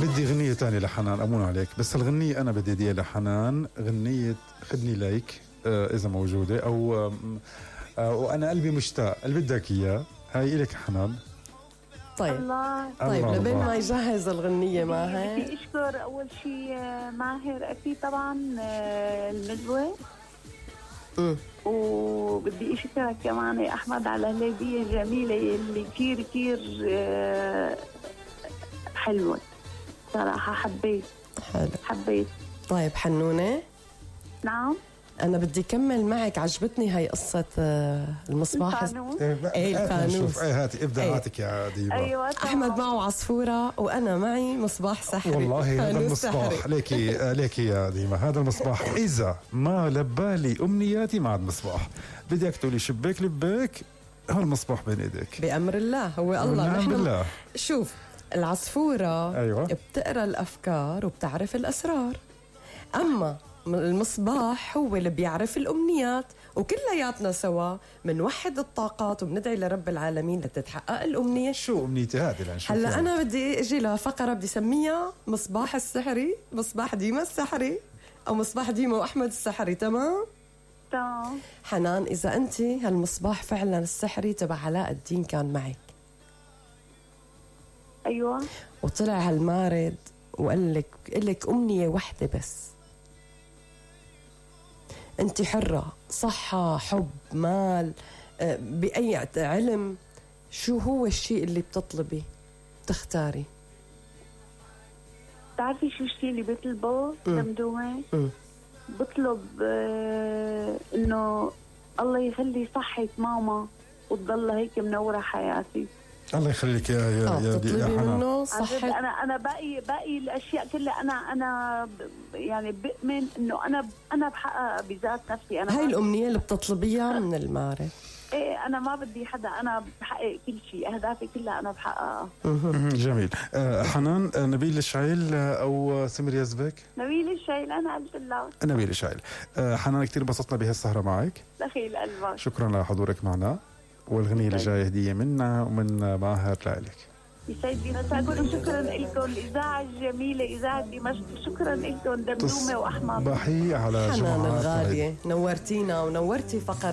بدي غنية تانية لحنان، أمون عليك، بس الغنية أنا بدي دي لحنان، غنية خدني ليك إذا موجودة، أو وأنا قلبي مشتاق اللي بدك إياه. هاي إلك حنان. طيب الله. طيب الله لبين الله. ما يجهز الغنية ماهر، بدي أشكر أول شيء ماهر أكيد طبعا المدوى، وبدي أشكرك كمان يا أحمد على الهدية الجميلة اللي كتير كتير حلوة صراحة. حبيت. طيب حنونة، نعم أنا بدي كمل معك. عجبتني هاي قصة المصباح. الفانوس. إيه الفانوس. هاتي إبداعاتك يا ديما. أيوة أحمد معه عصفورة وأنا معي مصباح سحري. والله هذا المصباح ليكي يا ديما، هذا المصباح إذا ما لبالي أمنياتي مع المصباح بدك تقولي شباك لباك، هالمصباح بين إيديك بأمر الله. هو الله. نعم بالله. شوف العصفورة أيوة. بتقرأ الأفكار وبتعرف الأسرار، أما المصباح هو اللي بيعرف الأمنيات، وكلياتنا سوا منوحد الطاقات وبندعي لرب العالمين لتتحقق الأمنية. شو أمنيتي هذه لنشوف؟ هلا أنا بدي أجي لفقرة بدي سميها مصباح السحري، مصباح ديما السحري، أو مصباح ديما وأحمد السحري. تمام؟ حنان، إذا أنت هالمصباح فعلا السحري تبع علاء الدين كان معك، أيوة، وطلع هالمارد وقال لك أمنية واحدة بس، أنت حرة، صحة، حب، مال، بأي علم، شو هو الشيء اللي بتطلبي تختاري؟ تعرفي شو الشيء اللي بيطلبه دمدومة؟ بطلب إنه الله يخلي صحة ماما وتضل هيك منورة حياتي. الله يخليك يا حنان. صحة. أنا باقي الأشياء كلها أنا يعني بؤمن إنه أنا بحقق بذات نفسي. هاي الأمنية اللي بتطلبيها من المارد. إيه، أنا ما بدي حدا، أنا بحقق كل شيء، أهدافي كلها أنا بحققها. جميل. حنان، نبيل الشعيل أو سمير يزبك؟ نبيل الشعيل. أنا قلت الله نبيل الشعيل. حنان، كتير بسطنا بهالسهرة معك. دخيل قلبك. شكرا لحضورك معنا، والغنية اللي جاية هدية منا ومن ماهر لإلك. يسعدني مساكم، وشكرا لكم الإذاعة الجميلة إذاعة دمشق. شكرا لكم دمدومة وأحمد. صباحي على حنان جمعة الغالية، نورتينا ونورتي فقرة